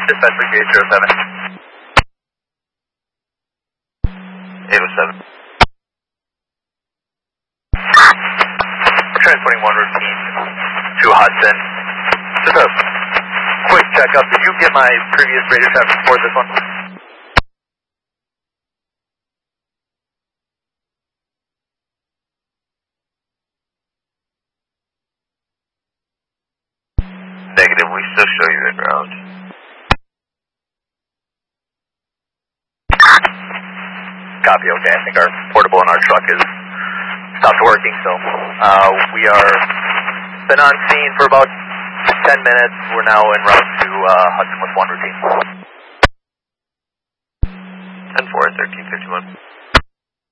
Dispatch for 807. 807. Transporting 1 routine to Hudson. Just a quick checkup. Did you get my previous radio traffic report, this one? Negative, we still show you in route. Copy, okay. I think our portable in our truck is stopped working, so we are been on scene for about 10 minutes. We're now en route to Hudson with 1 routine. 10-4, 1351.